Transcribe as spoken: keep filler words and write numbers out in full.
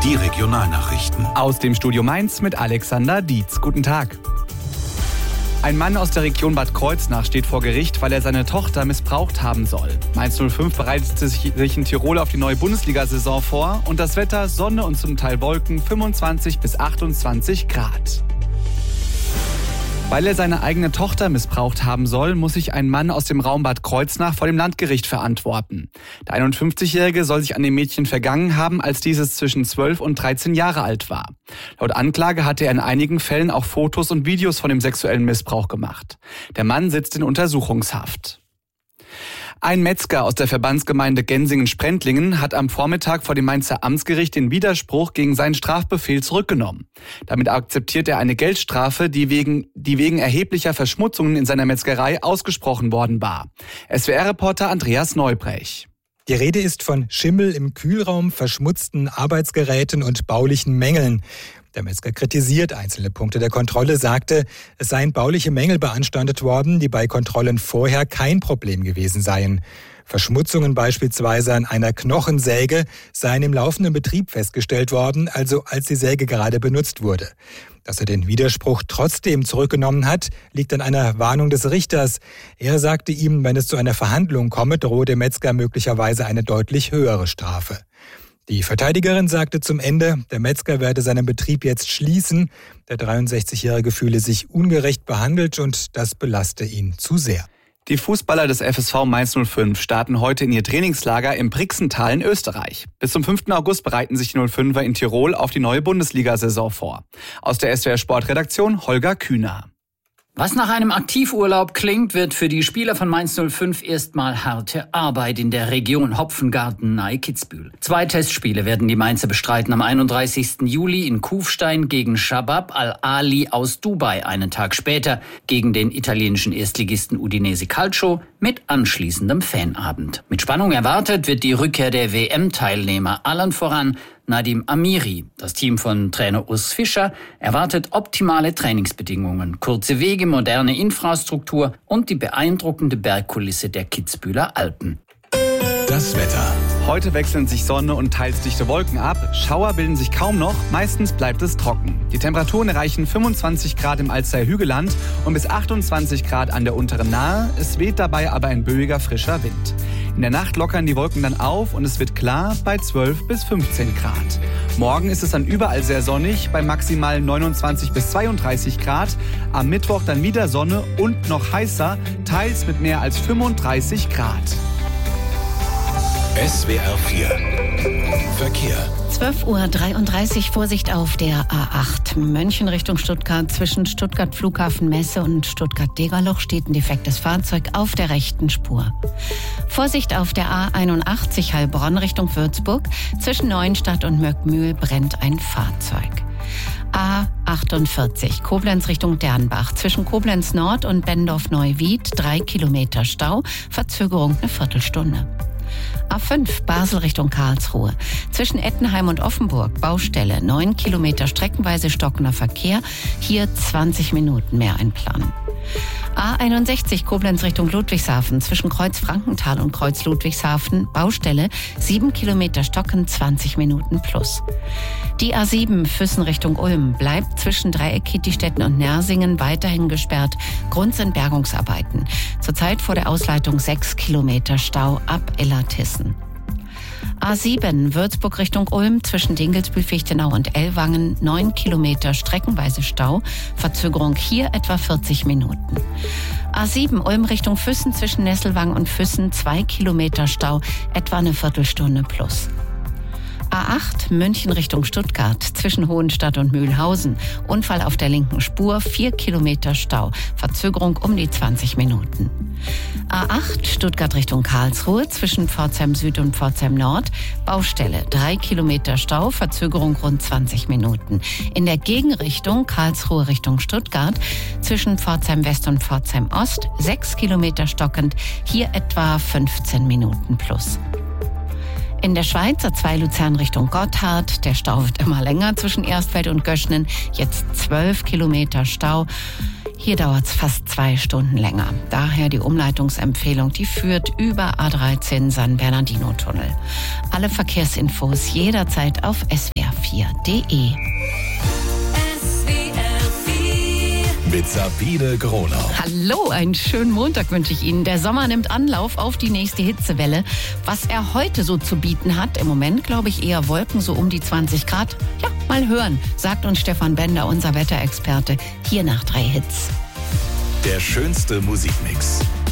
Die Regionalnachrichten. Aus dem Studio Mainz mit Alexander Dietz. Guten Tag. Ein Mann aus der Region Bad Kreuznach steht vor Gericht, weil er seine Tochter missbraucht haben soll. Mainz null fünf bereitet sich in Tirol auf die neue Bundesliga-Saison vor und das Wetter Sonne und zum Teil Wolken, fünfundzwanzig bis achtundzwanzig Grad. Weil er seine eigene Tochter missbraucht haben soll, muss sich ein Mann aus dem Raum Bad Kreuznach vor dem Landgericht verantworten. Der einundfünfzigjährige soll sich an dem Mädchen vergangen haben, als dieses zwischen zwölf und dreizehn Jahre alt war. Laut Anklage hatte er in einigen Fällen auch Fotos und Videos von dem sexuellen Missbrauch gemacht. Der Mann sitzt in Untersuchungshaft. Ein Metzger aus der Verbandsgemeinde Gensingen-Sprendlingen hat am Vormittag vor dem Mainzer Amtsgericht den Widerspruch gegen seinen Strafbefehl zurückgenommen. Damit akzeptiert er eine Geldstrafe, die wegen, die wegen erheblicher Verschmutzungen in seiner Metzgerei ausgesprochen worden war. S W R-Reporter Andreas Neubrech. Die Rede ist von Schimmel im Kühlraum, verschmutzten Arbeitsgeräten und baulichen Mängeln. Der Metzger kritisiert einzelne Punkte der Kontrolle, sagte, es seien bauliche Mängel beanstandet worden, die bei Kontrollen vorher kein Problem gewesen seien. Verschmutzungen beispielsweise an einer Knochensäge seien im laufenden Betrieb festgestellt worden, also als die Säge gerade benutzt wurde. Dass er den Widerspruch trotzdem zurückgenommen hat, liegt an einer Warnung des Richters. Er sagte ihm, wenn es zu einer Verhandlung komme, drohe dem Metzger möglicherweise eine deutlich höhere Strafe. Die Verteidigerin sagte zum Ende, der Metzger werde seinen Betrieb jetzt schließen. Der dreiundsechzigjährige fühle sich ungerecht behandelt und das belaste ihn zu sehr. Die Fußballer des F S V Mainz null fünf starten heute in ihr Trainingslager im Brixental in Österreich. Bis zum fünften August bereiten sich die null fünfer in Tirol auf die neue Bundesliga-Saison vor. Aus der S W R-Sportredaktion Holger Kühner. Was nach einem Aktivurlaub klingt, wird für die Spieler von Mainz null fünf erstmal harte Arbeit in der Region Hopfengarten nahe Kitzbühel. Zwei Testspiele werden die Mainzer bestreiten am einunddreißigsten Juli in Kufstein gegen Shabab Al-Ali aus Dubai, einen Tag später gegen den italienischen Erstligisten Udinese Calcio mit anschließendem Fanabend. Mit Spannung erwartet wird die Rückkehr der W M-Teilnehmer, allen voran Nadim Amiri. Das Team von Trainer Urs Fischer erwartet optimale Trainingsbedingungen, kurze Wege, moderne Infrastruktur und die beeindruckende Bergkulisse der Kitzbühler Alpen. Das Wetter. Heute wechseln sich Sonne und teils dichte Wolken ab. Schauer bilden sich kaum noch, meistens bleibt es trocken. Die Temperaturen erreichen fünfundzwanzig Grad im Alster Hügelland und bis achtundzwanzig Grad an der unteren Nahe. Es weht dabei aber ein böiger, frischer Wind. In der Nacht lockern die Wolken dann auf und es wird klar bei zwölf bis fünfzehn Grad. Morgen ist es dann überall sehr sonnig bei maximal neunundzwanzig bis zweiunddreißig Grad. Am Mittwoch dann wieder Sonne und noch heißer, teils mit mehr als fünfunddreißig Grad. S W R vier Verkehr. zwölf Uhr dreiunddreißig, Vorsicht auf der A acht München Richtung Stuttgart. Zwischen Stuttgart Flughafen Messe und Stuttgart-Degerloch steht ein defektes Fahrzeug auf der rechten Spur. Vorsicht auf der A einundachtzig Heilbronn Richtung Würzburg. Zwischen Neuenstadt und Möckmühl brennt ein Fahrzeug. A achtundvierzig Koblenz Richtung Dernbach. Zwischen Koblenz Nord und Bendorf-Neuwied drei Kilometer Stau. Verzögerung eine Viertelstunde. A fünf Basel Richtung Karlsruhe. Zwischen Ettenheim und Offenburg Baustelle. neun Kilometer streckenweise stockender Verkehr. Hier zwanzig Minuten mehr einplanen. A einundsechzig Koblenz Richtung Ludwigshafen. Zwischen Kreuz Frankenthal und Kreuz Ludwigshafen Baustelle. sieben Kilometer stocken, zwanzig Minuten plus. Die A sieben Füssen Richtung Ulm bleibt zwischen Dreieck Kietistetten und Nersingen weiterhin gesperrt. Grund sind Bergungsarbeiten. Zurzeit vor der Ausleitung sechs Kilometer Stau ab Illertissen. A sieben Würzburg Richtung Ulm zwischen Dingelsbühl-Fichtenau und Ellwangen neun Kilometer streckenweise Stau. Verzögerung hier etwa vierzig Minuten. A sieben Ulm Richtung Füssen zwischen Nesselwang und Füssen zwei Kilometer Stau, etwa eine Viertelstunde plus. A acht München Richtung Stuttgart zwischen Hohenstadt und Mühlhausen. Unfall auf der linken Spur, vier Kilometer Stau. Verzögerung um die zwanzig Minuten. A acht Stuttgart Richtung Karlsruhe zwischen Pforzheim Süd und Pforzheim Nord. Baustelle, drei Kilometer Stau, Verzögerung rund zwanzig Minuten. In der Gegenrichtung Karlsruhe Richtung Stuttgart zwischen Pforzheim West und Pforzheim Ost. sechs Kilometer stockend, hier etwa fünfzehn Minuten plus. In der Schweiz A zwei Luzern Richtung Gotthard. Der Stau wird immer länger zwischen Erstfeld und Göschnen. Jetzt zwölf Kilometer Stau. Hier dauert es fast zwei Stunden länger. Daher die Umleitungsempfehlung, die führt über A dreizehn San Bernardino Tunnel. Alle Verkehrsinfos jederzeit auf S W R vier. vier punkt de. Mit Sabine Gronau. Hallo, einen schönen Montag wünsche ich Ihnen. Der Sommer nimmt Anlauf auf die nächste Hitzewelle. Was er heute so zu bieten hat, im Moment glaube ich eher Wolken, so um die zwanzig Grad. Ja, mal hören, sagt uns Stefan Bender, unser Wetterexperte, hier nach drei Hits. Der schönste Musikmix.